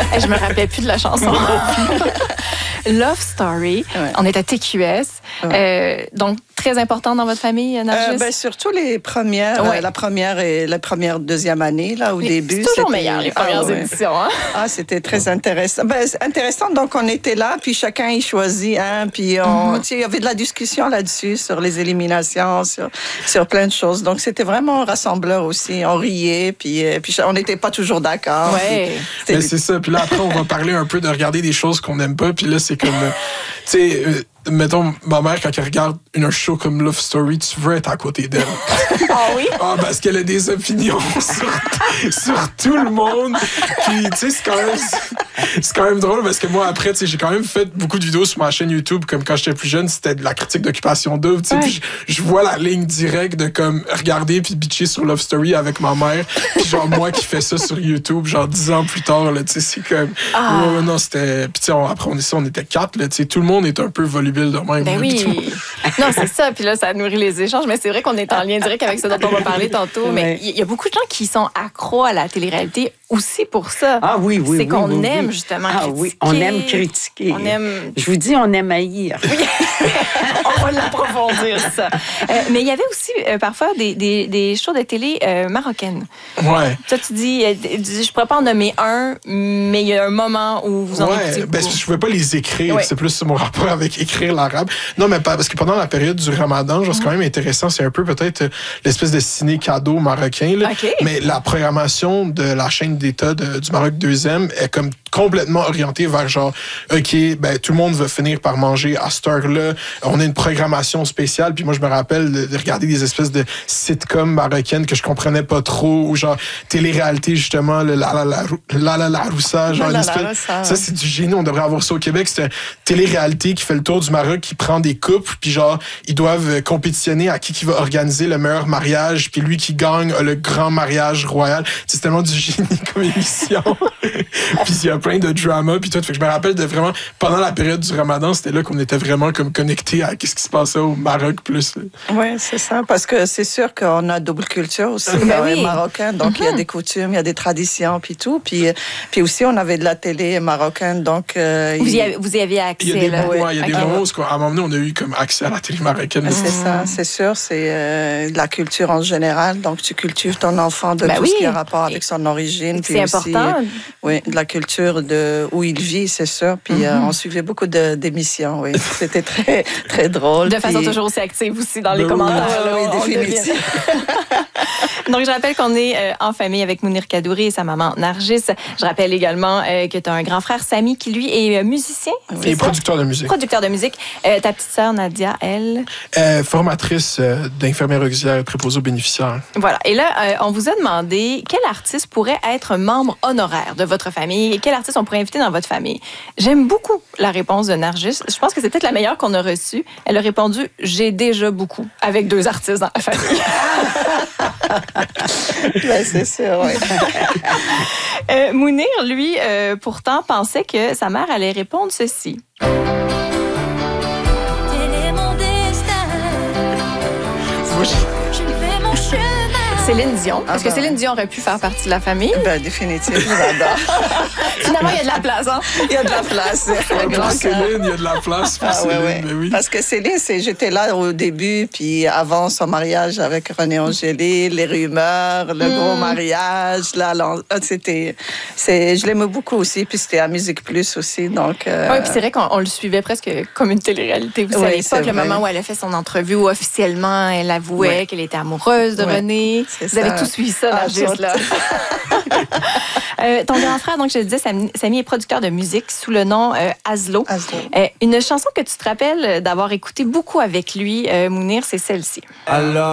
Je me rappelais plus de la chanson. Love Story. Ouais. On est à TQS. Ouais. Donc, très important dans votre famille, Nargis? Surtout les premières, la première, deuxième année, là, au début. C'est toujours meilleur, les premières éditions. Hein? C'était très intéressant. Intéressant, donc on était là, puis chacun y choisit un, puis il y avait de la discussion là-dessus, sur les éliminations, sur plein de choses. Donc, c'était vraiment rassembleur aussi. On riait, puis on n'était pas toujours d'accord. Ouais. Mais c'est ça. Puis là, après, on va parler un peu de regarder des choses qu'on n'aime pas. Puis là, c'est comme... tu sais... mettons, ma mère, quand elle regarde un show comme Love Story, tu veux être à côté d'elle. Ah oui? Parce qu'elle a des opinions sur tout le monde. Puis, tu sais, c'est quand même drôle parce que moi, après, tu sais, j'ai quand même fait beaucoup de vidéos sur ma chaîne YouTube. Comme quand j'étais plus jeune, c'était de la critique d'occupation double. Tu sais, puis je vois la ligne directe de comme regarder puis bitcher sur Love Story avec ma mère. Puis genre, moi qui fais ça sur YouTube, genre 10 ans plus tard, là, tu sais, c'est comme... non, c'était... Puis, tu sais, après, on était 4, là, tu sais, tout le monde est un peu volubile de même. Ben oui. Non, c'est ça. Puis là, ça nourrit les échanges. Mais c'est vrai qu'on est en lien direct avec ce dont on va parler tantôt. Mais il y a beaucoup de gens qui sont accros à la télé-réalité aussi pour ça. Ah oui. C'est qu'on aime justement critiquer. Oui, on aime critiquer. Je vous dis, on aime haïr. Oui. On va l'approfondir, ça. Mais il y avait aussi parfois des shows de télé marocaines. Ouais. Toi, tu dis, je pourrais pas en nommer un, mais il y a un moment où vous en écoutez beaucoup. Je ne pouvais pas les écrire. Ouais. C'est plus mon rapport avec écrire l'arabe. Non, mais parce que pendant la période du Ramadan, genre, c'est quand même intéressant. C'est un peu peut-être l'espèce de ciné-cadeau marocain. Là. Okay. Mais la programmation de la chaîne d'État du Maroc 2e est comme complètement orienté vers genre, OK, tout le monde va finir par manger à cette heure-là. On a une programmation spéciale. Puis moi, je me rappelle de regarder des espèces de sitcoms marocaines que je comprenais pas trop. Ou genre, télé-réalité, justement, le la Roussa. Genre, ça, c'est du génie. On devrait avoir ça au Québec. C'est une télé-réalité qui fait le tour du Maroc, qui prend des couples. Puis genre, ils doivent compétitionner à qui va organiser le meilleur mariage. Puis lui qui gagne a le grand mariage royal. C'est tellement du génie comme émission. Puis il y a plein de drama puis tout. Fait que je me rappelle de vraiment, pendant la période du Ramadan, c'était là qu'on était vraiment comme connectés à ce qui se passait au Maroc plus. Oui, c'est ça. Parce que c'est sûr qu'on a double culture aussi, les Marocains. Donc, il y a des coutumes, il y a des traditions puis tout. Puis aussi, on avait de la télé marocaine. Donc, vous y aviez accès. Il y a des moments où, à un moment donné, on a eu comme accès à la télé marocaine. C'est ça, c'est sûr. C'est de la culture en général. Donc, tu cultives ton enfant de tout ce qui a rapport avec son origine. C'est important. Oui, de la culture de où il vit, c'est sûr. Puis on suivait beaucoup d'émissions, oui. C'était très, très drôle. De façon toujours aussi active aussi dans les commentaires. Oui, définitivement. Donc, je rappelle qu'on est en famille avec Mounir Kadouri et sa maman Nargis. Je rappelle également que tu as un grand frère, Sami, qui lui est musicien. Et producteur de musique. Producteur de musique. Ta petite sœur, Nadia, elle? Formatrice d'infirmière auxiliaire préposée aux bénéficiaires. Voilà. Et là, on vous a demandé quel artiste pourrait être membre honoraire de votre famille et quel artiste on pourrait inviter dans votre famille. J'aime beaucoup la réponse de Nargis. Je pense que c'est peut-être la meilleure qu'on a reçue. Elle a répondu « J'ai déjà beaucoup » avec 2 artistes dans la famille. C'est sûr, oui. Mounir, lui, pourtant, pensait que sa mère allait répondre ceci. Céline Dion. Est-ce que Céline Dion aurait pu faire partie de la famille? Définitivement, j'adore. Finalement, il y a de la place, hein? Il y a de la place. Pour Céline, il y a de la place pour Céline. Mais oui. Parce que Céline, j'étais là au début, puis avant son mariage avec René Angélil, les rumeurs, le gros mariage, je l'aimais beaucoup aussi, puis c'était à Musique Plus aussi, donc... Oui, puis c'est vrai qu'on le suivait presque comme une télé-réalité. Vous savez pas le moment où elle a fait son entrevue, où officiellement, elle avouait qu'elle était amoureuse de René. Vous avez tout suivi ça, Nargis, là. Ton grand frère, donc je le disais, Sami est producteur de musique sous le nom Aslo. Une chanson que tu te rappelles d'avoir écouté beaucoup avec lui, Mounir, c'est celle-ci. Alors...